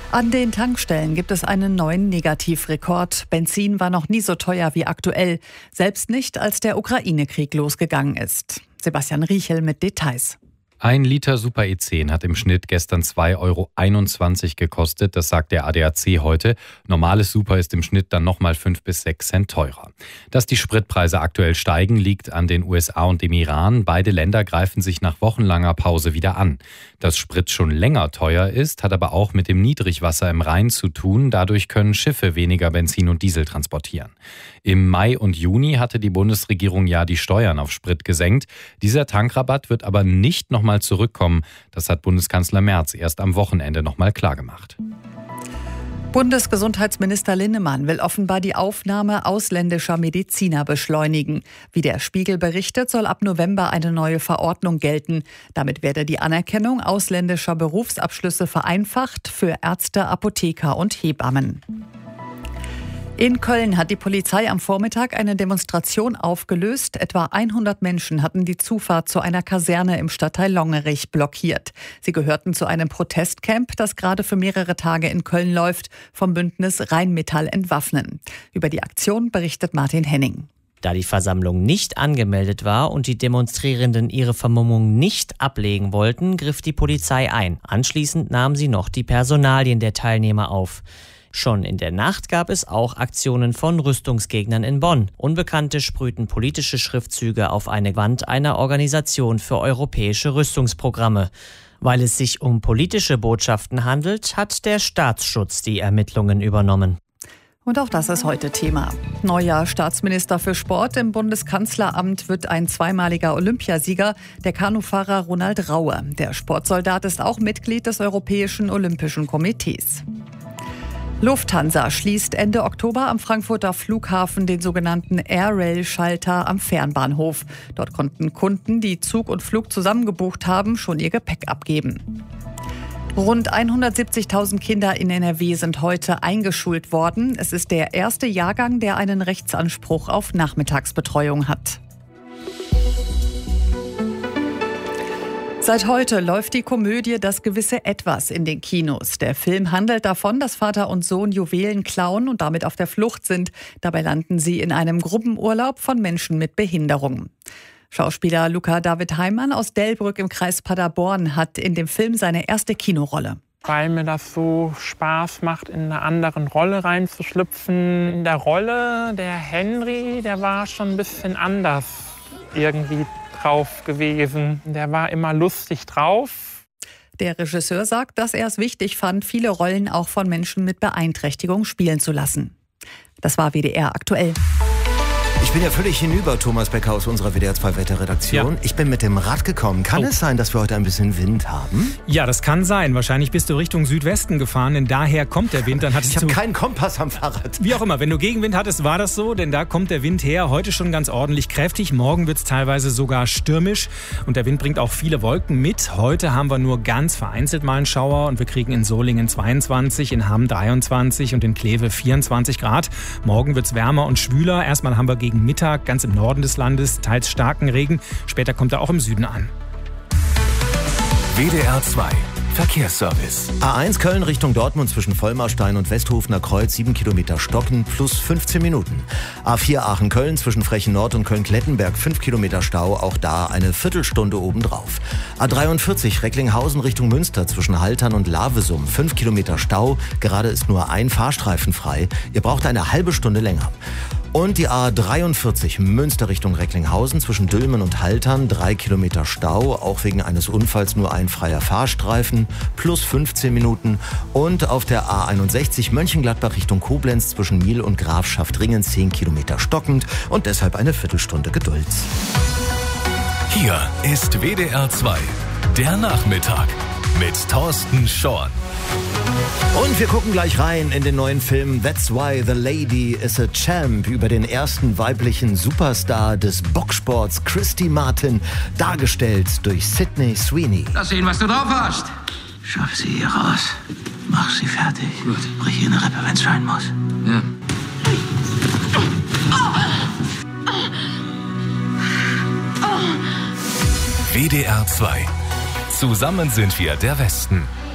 An den Tankstellen gibt es einen neuen Negativrekord. Benzin war noch nie so teuer wie aktuell. Selbst nicht, als der Ukraine-Krieg losgegangen ist. Sebastian Riechel mit Details. 1 Liter Super E10 hat im Schnitt gestern 2,21 € gekostet, das sagt der ADAC heute. Normales Super ist im Schnitt dann nochmal 5 bis 6 Cent teurer. Dass die Spritpreise aktuell steigen, liegt an den USA und dem Iran. Beide Länder greifen sich nach wochenlanger Pause wieder an. Dass Sprit schon länger teuer ist, hat aber auch mit dem Niedrigwasser im Rhein zu tun. Dadurch können Schiffe weniger Benzin und Diesel transportieren. Im Mai und Juni hatte die Bundesregierung ja die Steuern auf Sprit gesenkt. Dieser Tankrabatt wird aber nicht nochmal zurückkommen. Das hat Bundeskanzler Merz erst am Wochenende nochmal klargemacht. Bundesgesundheitsminister Linnemann will offenbar die Aufnahme ausländischer Mediziner beschleunigen. Wie der Spiegel berichtet, soll ab November eine neue Verordnung gelten. Damit werde die Anerkennung ausländischer Berufsabschlüsse vereinfacht für Ärzte, Apotheker und Hebammen. In Köln hat die Polizei am Vormittag eine Demonstration aufgelöst. Etwa 100 Menschen hatten die Zufahrt zu einer Kaserne im Stadtteil Longerich blockiert. Sie gehörten zu einem Protestcamp, das gerade für mehrere Tage in Köln läuft, vom Bündnis Rheinmetall Entwaffnen. Über die Aktion berichtet Martin Henning. Da die Versammlung nicht angemeldet war und die Demonstrierenden ihre Vermummung nicht ablegen wollten, griff die Polizei ein. Anschließend nahm sie noch die Personalien der Teilnehmer auf. Schon in der Nacht gab es auch Aktionen von Rüstungsgegnern in Bonn. Unbekannte sprühten politische Schriftzüge auf eine Wand einer Organisation für europäische Rüstungsprogramme. Weil es sich um politische Botschaften handelt, hat der Staatsschutz die Ermittlungen übernommen. Und auch das ist heute Thema. Neuer Staatsminister für Sport im Bundeskanzleramt wird ein zweimaliger Olympiasieger, der Kanufahrer Ronald Raue. Der Sportsoldat ist auch Mitglied des Europäischen Olympischen Komitees. Lufthansa schließt Ende Oktober am Frankfurter Flughafen den sogenannten Air-Rail-Schalter am Fernbahnhof. Dort konnten Kunden, die Zug und Flug zusammengebucht haben, schon ihr Gepäck abgeben. Rund 170.000 Kinder in NRW sind heute eingeschult worden. Es ist der erste Jahrgang, der einen Rechtsanspruch auf Nachmittagsbetreuung hat. Seit heute läuft die Komödie Das gewisse Etwas in den Kinos. Der Film handelt davon, dass Vater und Sohn Juwelen klauen und damit auf der Flucht sind. Dabei landen sie in einem Gruppenurlaub von Menschen mit Behinderung. Schauspieler Luca David Heimann aus Delbrück im Kreis Paderborn hat in dem Film seine erste Kinorolle. Weil mir das so Spaß macht, in eine andere Rolle reinzuschlüpfen. In der Rolle, der Henry, der war schon ein bisschen anders irgendwie drauf gewesen. Der war immer lustig drauf. Der Regisseur sagt, dass er es wichtig fand, viele Rollen auch von Menschen mit Beeinträchtigung spielen zu lassen. Das war WDR aktuell. Ich bin ja völlig hinüber, Thomas Becker aus unserer WDR 2 Wetterredaktion. Ja. Ich bin mit dem Rad gekommen. Kann es sein, dass wir heute ein bisschen Wind haben? Ja, das kann sein. Wahrscheinlich bist du Richtung Südwesten gefahren, denn daher kommt der Wind. Ich habe keinen Kompass am Fahrrad. Wie auch immer, wenn du Gegenwind hattest, war das so, denn da kommt der Wind her. Heute schon ganz ordentlich kräftig. Morgen wird es teilweise sogar stürmisch und der Wind bringt auch viele Wolken mit. Heute haben wir nur ganz vereinzelt mal einen Schauer und wir kriegen in Solingen 22, in Hamm 23 und in Kleve 24 Grad. Morgen wird es wärmer und schwüler. Erstmal haben wir gegen Mittag ganz im Norden des Landes teils starken Regen. Später kommt er auch im Süden an. WDR 2 Verkehrsservice. A1 Köln Richtung Dortmund zwischen Vollmarstein und Westhofener Kreuz 7 Kilometer stocken plus 15 Minuten. A4 Aachen-Köln zwischen Frechen Nord und Köln-Klettenberg 5 Kilometer Stau, auch da eine Viertelstunde obendrauf. A43 Recklinghausen Richtung Münster zwischen Haltern und Lavesum 5 Kilometer Stau, gerade ist nur ein Fahrstreifen frei. Ihr braucht eine halbe Stunde länger. Und die A43 Münster Richtung Recklinghausen zwischen Dülmen und Haltern 3 Kilometer Stau, auch wegen eines Unfalls nur ein freier Fahrstreifen, plus 15 Minuten. Und auf der A61 Mönchengladbach Richtung Koblenz zwischen Miel und Grafschaft-Ringen 10 Kilometer stockend und deshalb eine Viertelstunde Geduld. Hier ist WDR 2, der Nachmittag mit Thorsten Schorn. Und wir gucken gleich rein in den neuen Film That's Why the Lady is a Champ über den ersten weiblichen Superstar des Boxsports, Christy Martin, dargestellt durch Sydney Sweeney. Lass sehen, was du drauf hast. Schaff sie hier raus. Mach sie fertig. Gut. Brich ihr eine Rippe, wenn's sein muss. Ja. WDR 2. Zusammen sind wir der Westen.